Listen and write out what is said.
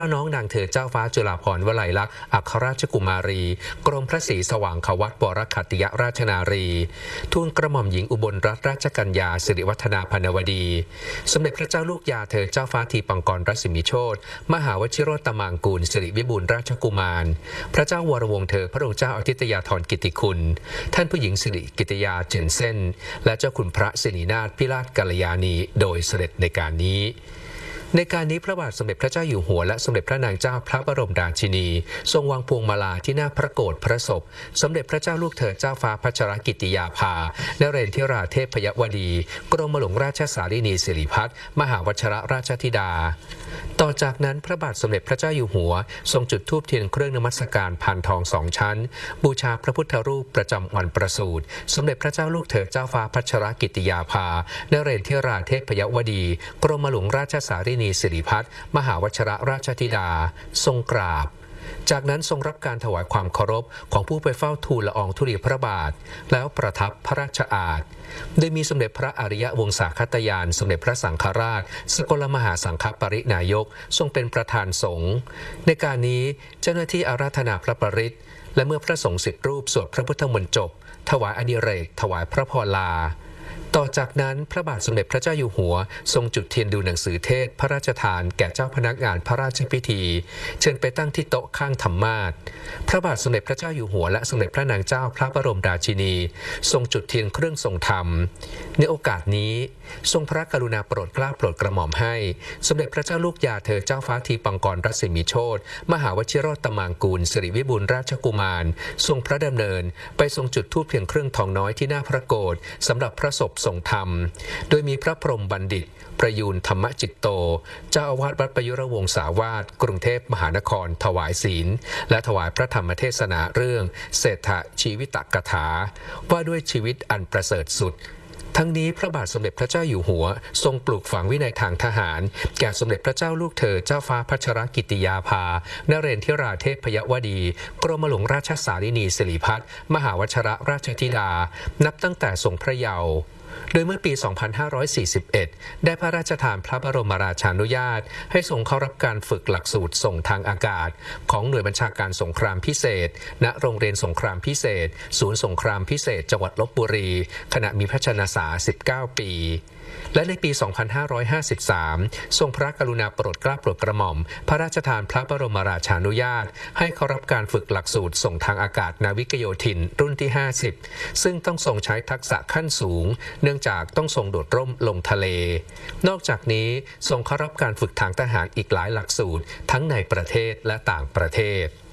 น้องนางเธอเจ้าฟ้าจุฬาภรณ์วลัยลักษณ์อัครราชกุมารีกรมพระศรีสว่างขวัตวรขัตติยราชนารีทูลกระหม่อมหญิงอุบลรัตนราชกัญญาสิริวัฒนาพนวดีสมเด็จพระเจ้าลูกยาเธอเจ้าฟ้าทีปังกรรัศมีโชติมหาวชิโรตมังกูลสิริวิบูลย์ราชกุมารพระเจ้าวรวงศ์เธอพระองค์เจ้าอาทิตยาธรกิติคุณท่านผู้หญิงสิริกิติยาเจนเซ่นและเจ้าคุณพระสิรินาถพิราชกัลยาณีโดยเสด็จในการนี้พระบาทสมเด็จพระเจ้าอยู่หัวและสมเด็จพระนางเจ้าพระบรมราชินีทรงวางพวงมาลาที่หน้าพระโกฐพระศพสมเด็จพระเจ้าลูกเธอเจ้าฟ้าพัชรกิติยาภานเรนทิราเทพยวดีกรมหลวงราชสารินีสิริพัฒน์มหาวชรราชธิดาต่อจากนั้นพระบาทสมเด็จพระเจ้าอยู่หัวทรงจุดธูปเทียนเครื่องนมัสการพานทอง2 ชั้นบูชาพระพุทธรูปประจำวันประสูติสมเด็จพระเจ้าลูกเธอเจ้าฟ้าพัชรกิติยาภานเรนทิราเทพยวดีกรมหลวงราชสารินีสิริพัฒน์มหาวชรราชธิดาทรงกราบจากนั้นทรงรับการถวายความเคารพของผู้ไปเฝ้าทูลละอองธุลีพระบาทแล้วประทับพระราชอาณโดยมีสมเด็จพระอริยวงศาคตยานสมเด็จพระสังฆราชสกลมหาสังฆปรินายกทรงเป็นประธานสงฆ์ในการนี้เจ้าหน้าที่อาราธนาพระปริตรและเมื่อพระสงฆ์10 รูปสวดพระพุทธมนต์จบถวายอดิเรกถวายพระพรลาต่อจากนั้นพระบาทสมเด็จพระเจ้าอยู่หัวทรงจุดเทียนดูหนังสือเทศพระราชทานแก่เจ้าพนักงานพระราชพิธีเชิญไปตั้งที่โต๊ะข้างธรรมาสน์พระบาทสมเด็จพระเจ้าอยู่หัวและสมเด็จพระนางเจ้าพระบรมราชินีทรงจุดเทียนเครื่องทรงธรรมในโอกาสนี้ทรงพระกรุณาโปรดเกล้าโปรดกระหม่อมให้สมเด็จพระเจ้าลูกยาเธอเจ้าฟ้าทีปังกรรัศมีโชติมหาวชิโรตมังกูลสิริวิบูลย์ราชกุมารทรงพระดำเนินไปทรงจุดธูปเพียงเครื่องทองน้อยที่หน้าพระโกฐสำหรับพระศพทรงธรรมโดยมีพระพรหมบัณฑิตประยูนธรรมจิตโตเจ้าอาวาสวัดประยุรวงศาวาสกรุงเทพมหานครถวายศีลและถวายพระธรรมเทศนาเรื่องเศรษฐชีวิตกถาว่าด้วยชีวิตอันประเสริฐสุดทั้งนี้พระบาทสมเด็จพระเจ้าอยู่หัวทรงปลูกฝังวินัยทางทหารแก่สมเด็จพระเจ้าลูกเธอเจ้าฟ้าพัชรกิติยาภานเรนทิราเทพยวดีกรมหลวงราชสารินีสิริพัฒน์มหาวชรราชธิดานับตั้งแต่ทรงพระเยาว์โดยเมื่อปี 2541 ได้พระราชทานพระบรมราชานุญาตให้ทรงเข้ารับการฝึกหลักสูตรส่งทางอากาศของหน่วยบัญชาการสงครามพิเศษณโรงเรียนสงครามพิเศษศูนย์สงครามพิเศษจังหวัดลพบุรีขณะมีพระชนสา 19 ปีและในปี 2553 ทรงพระกรุณาโปรดเกล้าโปรดกระหม่อมพระราชทานพระบรมราชานุญาตให้เข้ารับการฝึกหลักสูตรส่งทางอากาศนาวิกโยธินรุ่นที่ 50 ซึ่งต้องทรงใช้ทักษะขั้นสูงเนื่องจากต้องทรงโดดร่มลงทะเลนอกจากนี้ทรงเข้ารับการฝึกทางทหารอีกหลายหลักสูตรทั้งในประเทศและต่างประเทศ